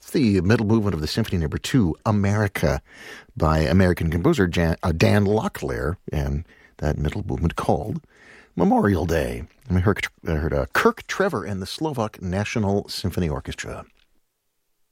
It's the middle movement of the Symphony No. 2, America, by American composer Dan Locklear, and that middle movement called Memorial Day. And we heard Kirk Trevor and the Slovak National Symphony Orchestra.